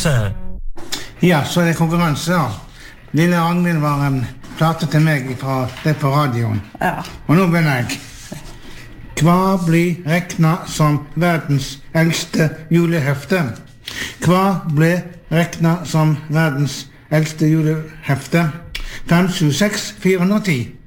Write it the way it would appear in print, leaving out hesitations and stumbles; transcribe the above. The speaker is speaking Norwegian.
konkurranse. Ja, så er det konkurranse da. Lille Ragnhild var en plate til meg fra det på radioen. Ja. Og nå begynner jeg. Hva blir regnet som verdens eldste julehefte? Hva blir regnet som verdens eldste julehefte? 5, 7, 6, 410.